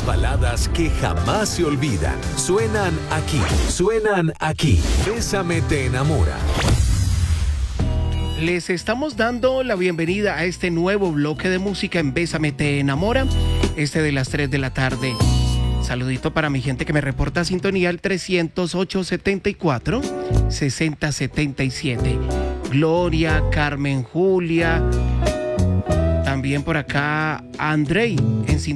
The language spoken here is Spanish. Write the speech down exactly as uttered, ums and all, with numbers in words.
Las baladas que jamás se olvidan. Suenan aquí, suenan aquí. Bésame te enamora. Les estamos dando la bienvenida a este nuevo bloque de música en Bésame te enamora, este de las tres de la tarde. Saludito para mi gente que me reporta sintonía al trescientos ocho setenta y cuatro sesenta setenta y siete. Gloria, Carmen Julia, también por acá Andrei en sintonía.